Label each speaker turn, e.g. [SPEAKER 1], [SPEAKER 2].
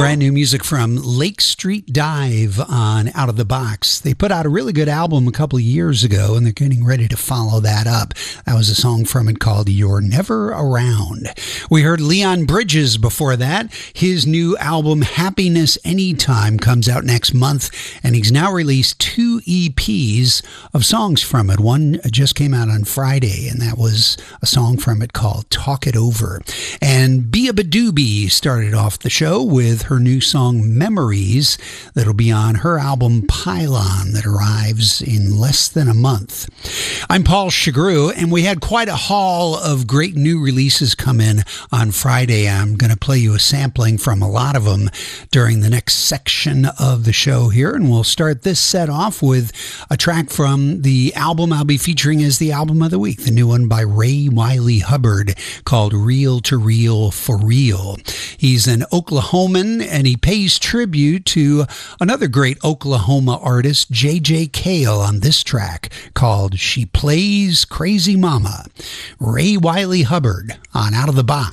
[SPEAKER 1] brand new music from Lake Street Dive on Out of the Box. They put out a really good album a couple of years ago, and they're getting ready to follow that up. That was a song from it called You're Never Around. We heard Leon Bridges before that. His new album, Happiness Anytime, comes out next month, and he's now released 2 EPs of songs from it. One just came out on Friday, and that was a song from it called Talk It Over. And Bia Badoobie started off the show with her new song Memories that'll be on her album Pylon that arrives in less than a month. I'm Paul Chagru, and we had quite a haul of great new releases come in on Friday. I'm going to play you a sampling from a lot of them during the next section of the show here, and we'll start this set off with a track from the album I'll be featuring as the album of the week, the new one by Ray Wiley Hubbard called Real to Real for Real. He's an Oklahoman, and he pays tribute to another great Oklahoma artist, J.J. Cale, on this track called She Plays Crazy Mama. Ray Wiley Hubbard on Out of the Box.